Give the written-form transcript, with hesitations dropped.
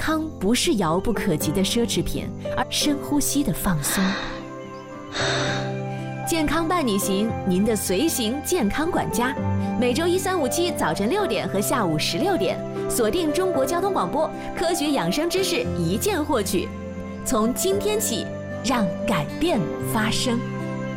康不是遥不可及的奢侈品，而深呼吸的放松。健康伴你行，您的随行健康管家。每周1、3、5、7早晨6点和下午16点，锁定中国交通广播，科学养生知识一键获取。从今天起，让改变发生。